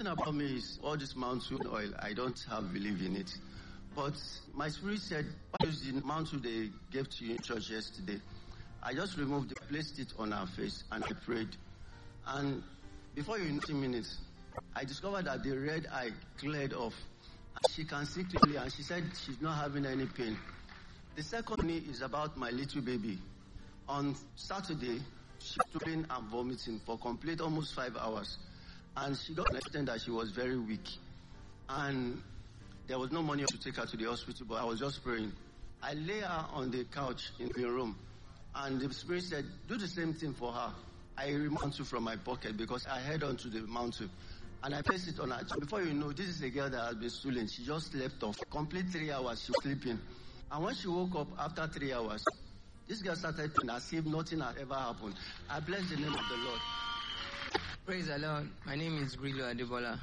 thing about me is all this mountain oil, I don't have belief in it. But my spirit said, what is the mountain they gave to you in church yesterday? I just removed it, placed it on her face, and I prayed. And before you know 10 minutes, I discovered that the red eye cleared off. She can see clearly, and she said she's not having any pain. The second thing is about my little baby. On Saturday, she was pain and vomiting for complete almost 5 hours. And she got an extent that she was very weak. And there was no money to take her to the hospital, but I was just praying. I lay her on the couch in the room, and the Spirit said, do the same thing for her. I removed it from my pocket because I held on to the mountain, and I placed it on her. Before you know, this is a girl that has been stolen. She just slept off. Complete 3 hours, she was sleeping. And when she woke up after 3 hours, this girl started to as if nothing had ever happened. I bless the name of the Lord. Praise the Lord. My name is Grillo Adebola.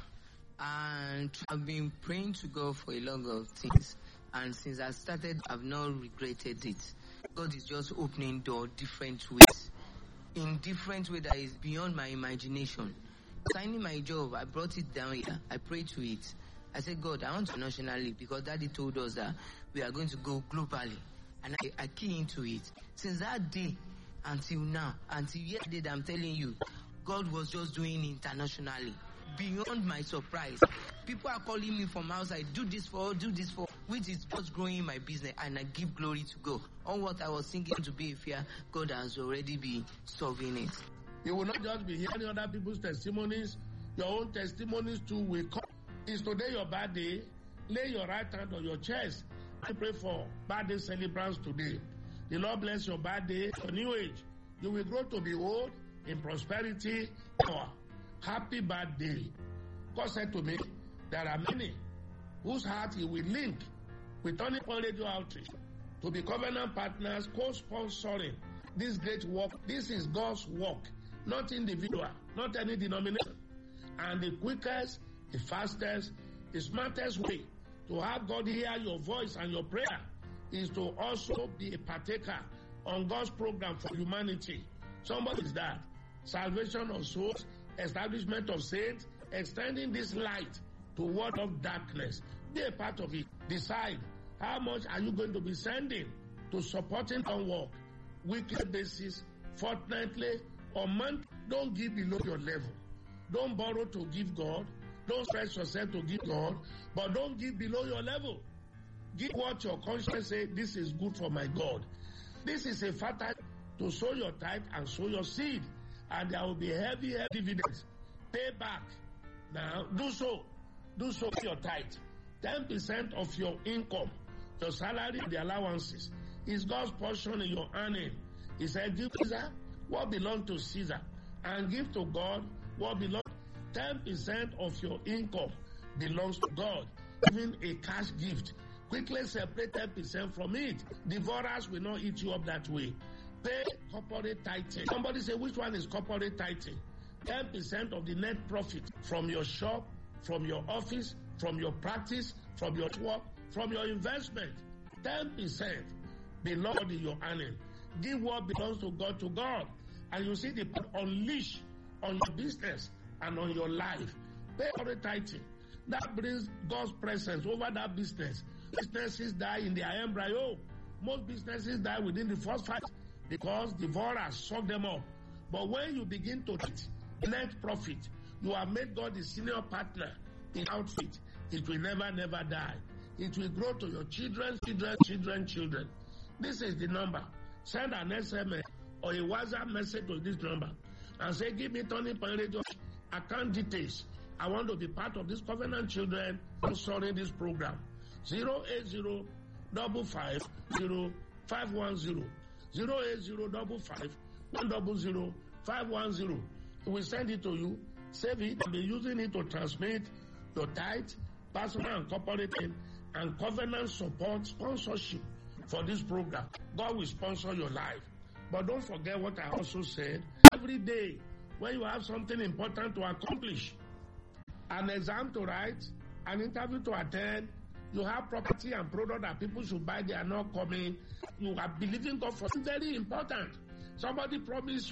And I've been praying to God for a lot of things. And since I started, I've not regretted it. God is just opening doors different ways. In different ways that is beyond my imagination. Signing my job, I brought it down here. I prayed to it. I said, God, I want to nationally because Daddy told us that we are going to go globally. And I key into it. Since that day until now, until yesterday that I'm telling you, God was just doing internationally. Beyond my surprise. People are calling me from outside, do this for, which is just growing my business, and I give glory to God. On what I was thinking to be a fear, God has already been solving it. You will not just be hearing other people's testimonies, your own testimonies too will come. Is today your bad day? Lay your right hand on your chest. I pray for birthday celebrants today. The Lord bless your birthday, your new age. You will grow to be old in prosperity. Happy birthday. God said to me, there are many whose heart He will link with Turning Point Radio Outreach to be covenant partners, co-sponsoring this great work. This is God's work, not individual, not any denomination. And the quickest, the fastest, the smartest way to have God hear your voice and your prayer is to also be a partaker on God's program for humanity. Somebody is that. Salvation of souls, establishment of saints, extending this light to world of darkness. Be a part of it. Decide how much are you going to be sending to supporting our work. Weekly basis, fortnightly, or month. Don't give below your level. Don't borrow to give God. Don't stress yourself to give God. But don't give below your level. Give what your conscience says, this is good for my God. This is a fertile to sow your tithe and sow your seed. And there will be heavy dividends. Pay back. Now, do so. Do so with your tithe. 10% of your income, your salary, the allowances, is God's portion in your earning. He said, give Caesar what belongs to Caesar, and give to God what belongs. 10% of your income belongs to God. Even a cash gift. Quickly separate 10% from it. Devourers will not eat you up that way. Pay corporate tithing. Somebody say, which one is corporate tithing? 10% of the net profit from your shop, from your office, from your practice, from your work, from your investment. 10% belongs to your earning. Give what belongs to God, and you see the unleash on your business and on your life. Pay corporate tithing. That brings God's presence over that business. Businesses die in their embryo. Most businesses die within the first 5 because devourers suck them up. But when you begin to net profit, you have made God the senior partner in outfit. It will never die. It will grow to your children. This is the number. Send an SMS or a WhatsApp message to this number and say, give me Turning Point Radio account details. I want to be part of this covenant children sponsoring this program. 080 550 510 080 550 510. We send it to you, save it, and be using it to transmit your tithe, personal and corporate, and covenant support sponsorship for this program. God will sponsor your life. But don't forget what I also said. Every day, when you have something important to accomplish, an exam to write, an interview to attend, you have property and product that people should buy, they are not coming. You are believing God for something very important. Somebody promised you